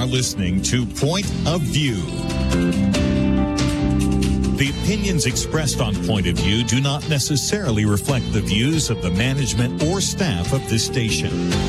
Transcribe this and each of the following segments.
are listening to Point of View. The opinions expressed on Point of View do not necessarily reflect the views of the management or staff of this station.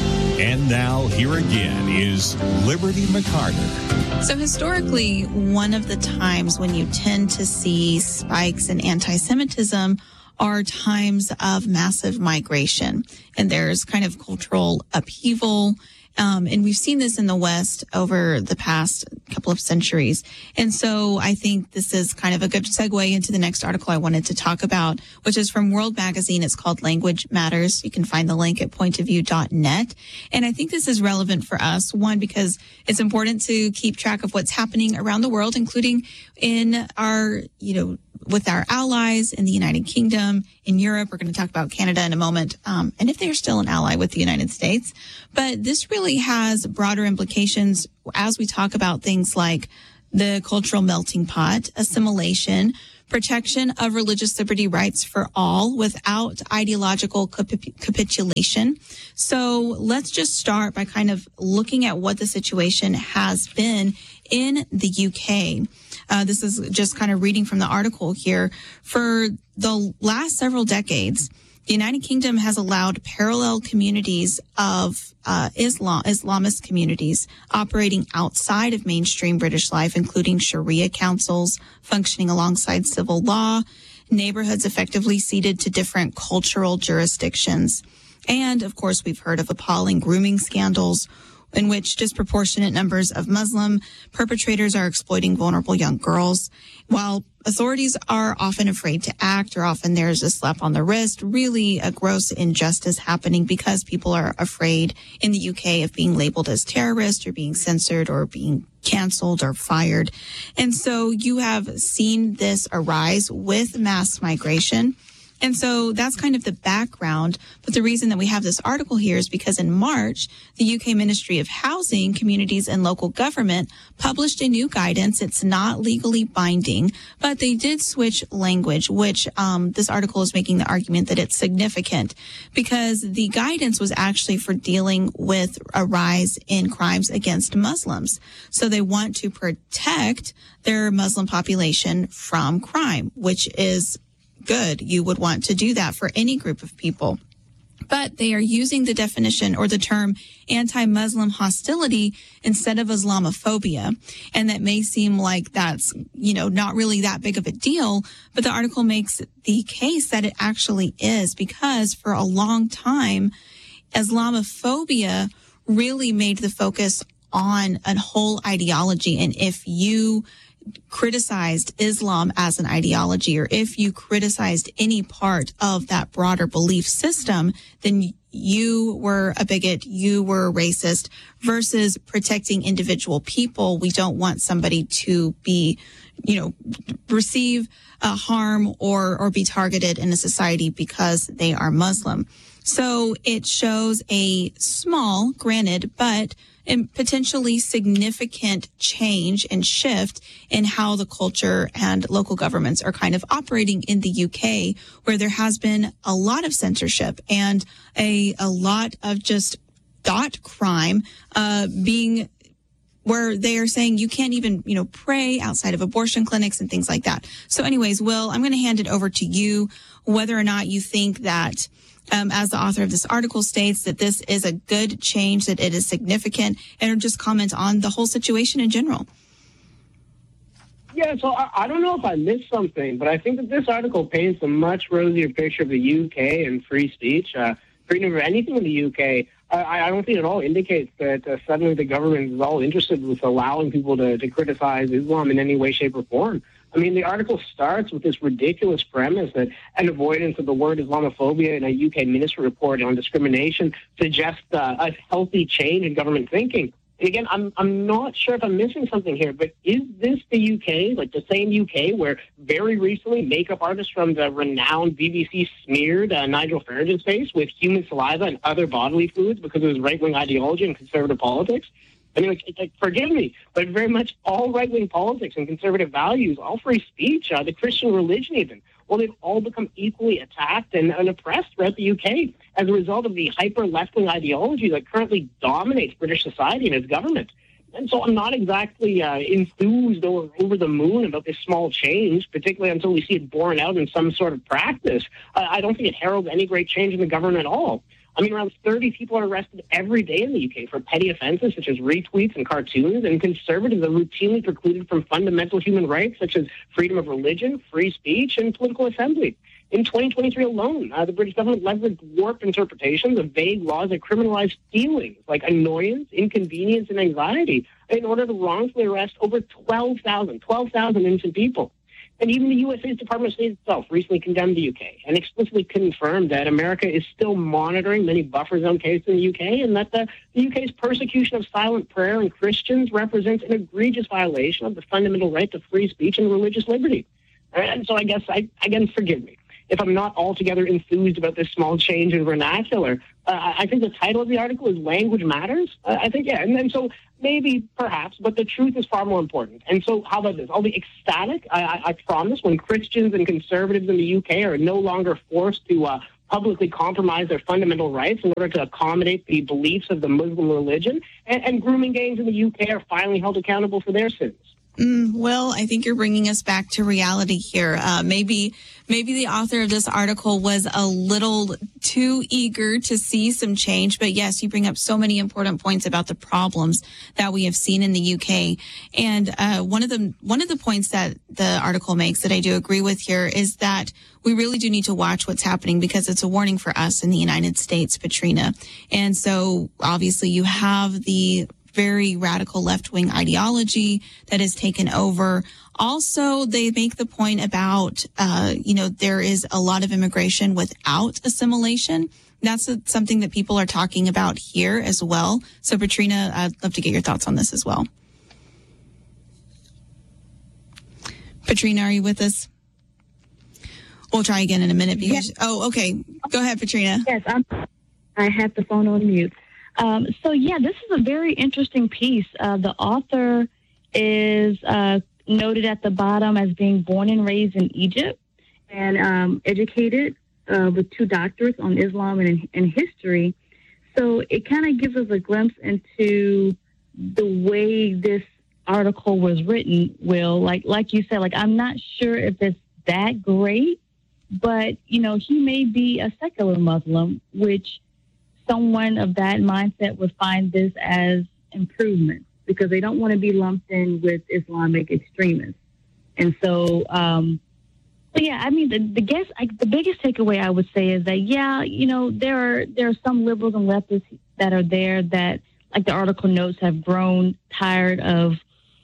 And now, here again is Liberty McCarter. So historically, one of the times when you tend to see spikes in anti-Semitism are times of massive migration. And there's kind of cultural upheaval. And we've seen this in the West over the past couple of centuries. And so I think this is kind of a good segue into the next article I wanted to talk about, which is from World Magazine. It's called Language Matters. You can find the link at pointofview.net. And I think this is relevant for us, one, because it's important to keep track of what's happening around the world, including in our, with our allies in the United Kingdom, in Europe. We're going to talk about Canada in a moment, and if they're still an ally with the United States. But this really has broader implications as we talk about things like the cultural melting pot, assimilation, protection of religious liberty rights for all without ideological capitulation. So let's just start by kind of looking at what the situation has been in the UK. This is just kind of reading from the article here. For the last several decades, the United Kingdom has allowed parallel communities of Islamist communities operating outside of mainstream British life, including Sharia councils functioning alongside civil law, neighborhoods effectively ceded to different cultural jurisdictions. And, of course, we've heard of appalling grooming scandals in which disproportionate numbers of Muslim perpetrators are exploiting vulnerable young girls. While authorities are often afraid to act, or often there's a slap on the wrist, really a gross injustice happening because people are afraid in the UK of being labeled as terrorists or being censored or being canceled or fired. And so you have seen this arise with mass migration. And so that's kind of the background. But the reason that we have this article here is because in March, the UK Ministry of Housing, Communities and Local Government published a new guidance. It's not legally binding, but they did switch language, which this article is making the argument that it's significant because the guidance was actually for dealing with a rise in crimes against Muslims. So they want to protect their Muslim population from crime, which is good. You would want to do that for any group of people. But they are using the definition or the term anti-Muslim hostility instead of Islamophobia. And that may seem like that's, not really that big of a deal. But the article makes the case that it actually is, because for a long time, Islamophobia really made the focus on a whole ideology. And if you criticized Islam as an ideology, or if you criticized any part of that broader belief system, then you were a bigot, you were racist, versus protecting individual people. We don't want somebody to be, receive harm or be targeted in a society because they are Muslim. So it shows a small, granted, but potentially significant change and shift in how the culture and local governments are kind of operating in the UK, where there has been a lot of censorship and a lot of just thought crime being where they are saying you can't even, pray outside of abortion clinics and things like that. So anyways, Will, I'm going to hand it over to you, whether or not you think that as the author of this article states, that this is a good change, that it is significant, and just comment on the whole situation in general. Yeah, so I don't know if I missed something, but I think that this article paints a much rosier picture of the UK and free speech. Freedom of anything in the UK, I don't think it all indicates that suddenly the government is all interested with allowing people to criticize Islam in any way, shape, or form. I mean, the article starts with this ridiculous premise that an avoidance of the word Islamophobia in a UK ministry report on discrimination suggests a healthy change in government thinking. And again, I'm not sure if I'm missing something here, but is this the UK, like the same UK where very recently makeup artists from the renowned BBC smeared Nigel Farage's face with human saliva and other bodily fluids because of his right-wing ideology and conservative politics? I mean, forgive me, but very much all right-wing politics and conservative values, all free speech, the Christian religion even, well, they've all become equally attacked and oppressed throughout the UK as a result of the hyper left-wing ideology that currently dominates British society and its government. And so I'm not exactly enthused or over the moon about this small change, particularly until we see it borne out in some sort of practice. I don't think it heralds any great change in the government at all. I mean, around 30 people are arrested every day in the UK for petty offenses such as retweets and cartoons, and conservatives are routinely precluded from fundamental human rights such as freedom of religion, free speech, and political assembly. In 2023 alone, the British government leveraged warped interpretations of vague laws that criminalize feelings like annoyance, inconvenience, and anxiety in order to wrongfully arrest over 12,000 innocent people. And even the USA's Department of State itself recently condemned the UK and explicitly confirmed that America is still monitoring many buffer zone cases in the UK, and that the UK's persecution of silent prayer and Christians represents an egregious violation of the fundamental right to free speech and religious liberty. And so I guess, again, forgive me if I'm not altogether enthused about this small change in vernacular. I think the title of the article is Language Matters. I think, yeah. And so maybe, perhaps, but the truth is far more important. And so how about this? I'll be ecstatic, I promise, when Christians and conservatives in the UK are no longer forced to publicly compromise their fundamental rights in order to accommodate the beliefs of the Muslim religion, and grooming gangs in the UK are finally held accountable for their sins. Well, I think you're bringing us back to reality here. Maybe the author of this article was a little too eager to see some change. But yes, you bring up so many important points about the problems that we have seen in the UK. And one of the points that the article makes that I do agree with here is that we really do need to watch what's happening, because it's a warning for us in the United States, Patrina. And so obviously you have the very radical left-wing ideology that has taken over. Also, they make the point about, there is a lot of immigration without assimilation. That's something that people are talking about here as well. So, Patrina, I'd love to get your thoughts on this as well. Patrina, are you with us? We'll try again in a minute. Because, yes. Oh, okay. Go ahead, Patrina. Yes, I have the phone on mute. This is a very interesting piece. The author is noted at the bottom as being born and raised in Egypt and educated with 2 doctorates on Islam and history. So it kind of gives us a glimpse into the way this article was written, Will. Like you said, I'm not sure if it's that great, but, he may be a secular Muslim, which someone of that mindset would find this as improvement, because they don't want to be lumped in with Islamic extremists. And so, the biggest takeaway I would say is that, there are some liberals and leftists that are there that, like the article notes, have grown tired of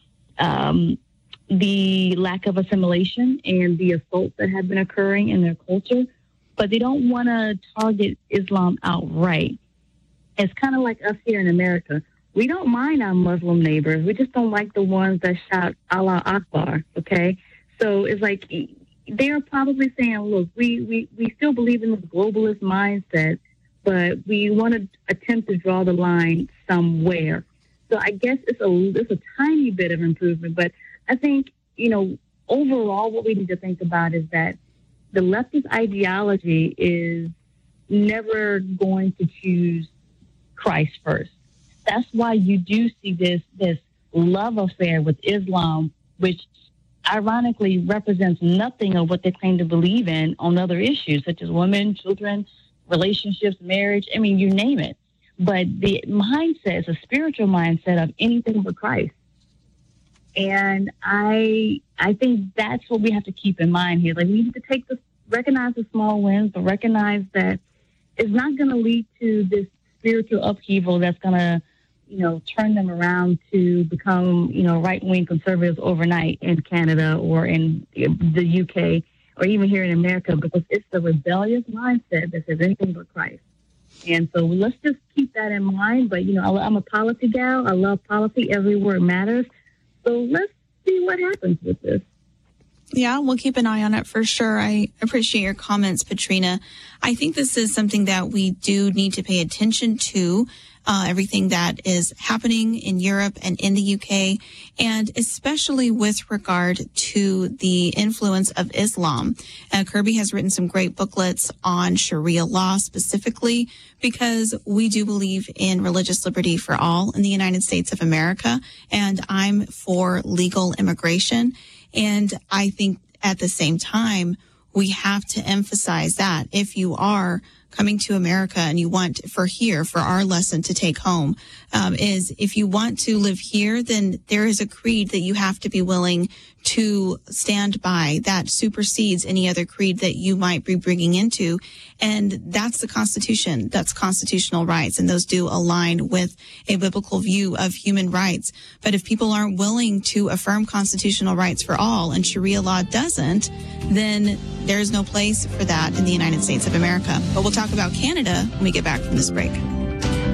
the lack of assimilation and the assaults that have been occurring in their culture, but they don't want to target Islam outright. It's kind of like us here in America. We don't mind our Muslim neighbors. We just don't like the ones that shout Allah Akbar, okay? So it's like they're probably saying, look, we still believe in this globalist mindset, but we want to attempt to draw the line somewhere. So I guess it's a tiny bit of improvement, but I think, overall what we need to think about is that the leftist ideology is never going to choose Christ first. That's why you do see this love affair with Islam, which ironically represents nothing of what they claim to believe in on other issues, such as women, children, relationships, marriage. I mean, you name it. But the mindset is a spiritual mindset of anything but Christ. And I think that's what we have to keep in mind here. We need to recognize the small wins, but recognize that it's not going to lead to this spiritual upheaval that's going to, turn them around to become, right-wing conservatives overnight in Canada or in the UK or even here in America, because it's the rebellious mindset that says anything but Christ. And so let's just keep that in mind. But, I'm a policy gal. I love policy. Every word matters. So let's see what happens with this. Yeah, we'll keep an eye on it for sure. I appreciate your comments, Patrina. I think this is something that we do need to pay attention to everything that is happening in Europe and in the UK, and especially with regard to the influence of Islam. Kirby has written some great booklets on Sharia law specifically, because we do believe in religious liberty for all in the United States of America, and I'm for legal immigration. And I think at the same time, we have to emphasize that if you are coming to America and you want for our lesson to take home, is if you want to live here, then there is a creed that you have to be willing to stand by that supersedes any other creed that you might be bringing into. And that's the Constitution. That's constitutional rights. And those do align with a biblical view of human rights. But if people aren't willing to affirm constitutional rights for all and Sharia law doesn't, then there's no place for that in the United States of America. But we'll talk about Canada when we get back from this break.